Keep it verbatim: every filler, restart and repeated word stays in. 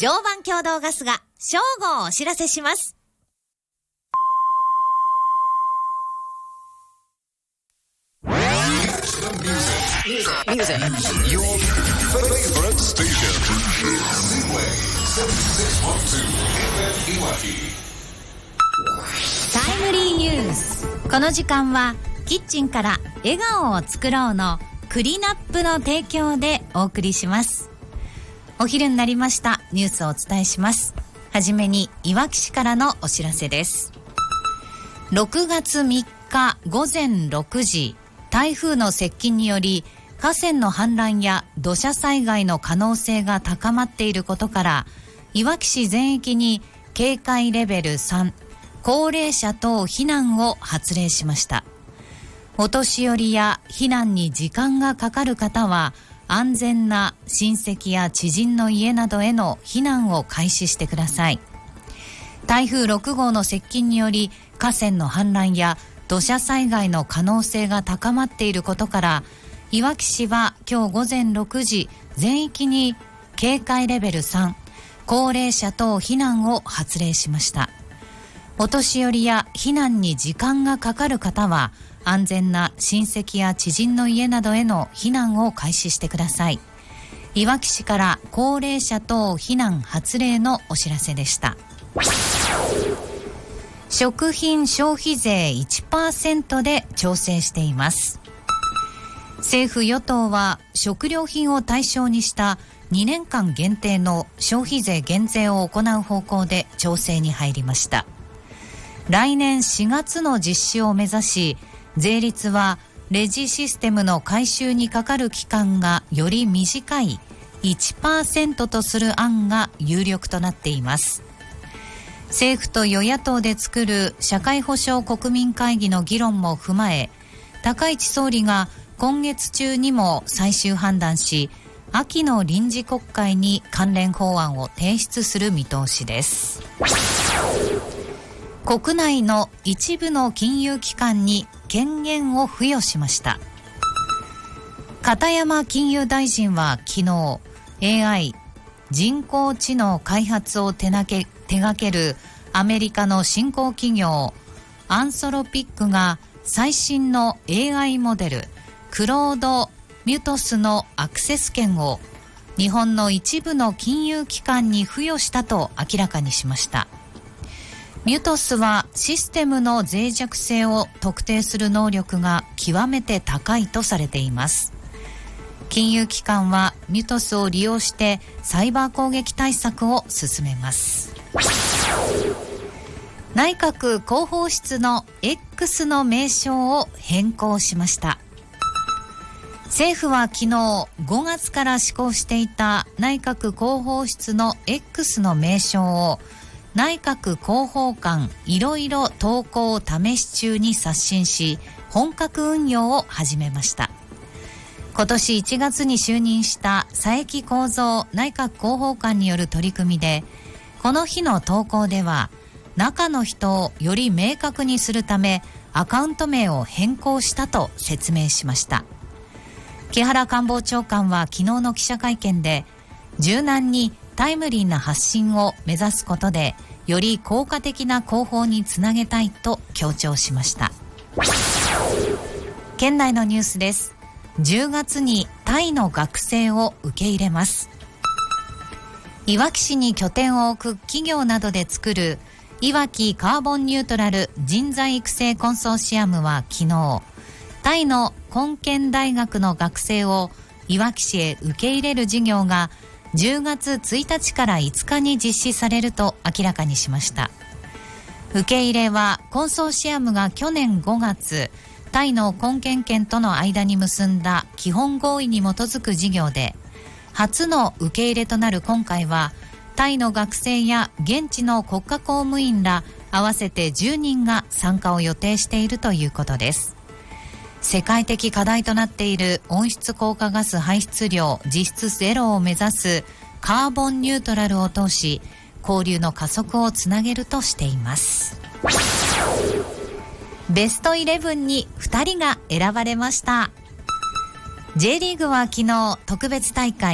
常磐共同ガスが正午をお知らせします。タイムリーニュース。この時間はキッチンから笑顔を作ろうのクリナップの提供でお送りします。お昼になりました。ニュースをお伝えします。はじめにいわき市からのお知らせです。ろくがつみっかごぜんろくじ、台風の接近により河川の氾濫や土砂災害の可能性が高まっていることから、いわき市全域に警戒レベルさん、高齢者等避難を発令しました。お年寄りや避難に時間がかかる方は、安全な親戚や知人の家などへの避難を開始してください。台風ろくごうの接近により河川の氾濫や土砂災害の可能性が高まっていることから、いわき市は今日ごぜんろくじ全域に警戒レベルさん、高齢者等避難を発令しました。お年寄りや避難に時間がかかる方は、安全な親戚や知人の家などへの避難を開始してください。いわき市から高齢者等避難発令のお知らせでした。食品消費税 いちパーセント で調整しています。政府与党は食料品を対象にしたにねんかん限定の消費税減税を行う方向で調整に入りました。来年しがつの実施を目指し、税率はレジシステムの改修にかかる期間がより短い いちパーセント とする案が有力となっています。政府と与野党で作る社会保障国民会議の議論も踏まえ、高市総理が今月中にも最終判断し、秋の臨時国会に関連法案を提出する見通しです。国内の一部の金融機関に権限を付与しました。片山金融大臣は昨日、エーアイ 人工知能開発を手なけ手掛けるアメリカの新興企業アンソロピックが最新の エーアイ モデルクロード・ミュトスのアクセス権を日本の一部の金融機関に付与したと明らかにしました。ミュトスはシステムの脆弱性を特定する能力が極めて高いとされています。金融機関はミュトスを利用してサイバー攻撃対策を進めます。内閣広報室の X の名称を変更しました。政府は昨日ごがつから施行していた内閣広報室の X の名称を内閣広報官いろいろ投稿試し中に刷新し、本格運用を始めました。今年いちがつに就任した佐伯幸三内閣広報官による取り組みで、この日の投稿では中の人をより明確にするためアカウント名を変更したと説明しました。木原官房長官は昨日の記者会見で、柔軟にタイムリーな発信を目指すことでより効果的な広報につなげたいと強調しました。県内のニュースです。じゅうがつにタイの学生を受け入れます。いわき市に拠点を置く企業などで作るいわきカーボンニュートラル人材育成コンソーシアムは昨日、タイの根建大学の学生をいわき市へ受け入れる事業がじゅうがつついたちからいつかに実施されると明らかにしました。受け入れはコンソーシアムが去年ごがつタイの根建県との間に結んだ基本合意に基づく事業で、初の受け入れとなる今回はタイの学生や現地の国家公務員ら合わせてじゅうにんが参加を予定しているということです。世界的課題となっている温室効果ガス排出量実質ゼロを目指すカーボンニュートラルを通し、交流の加速をつなげるとしています。ベストイレブンにふたりが選ばれました。 J リーグは昨日特別大会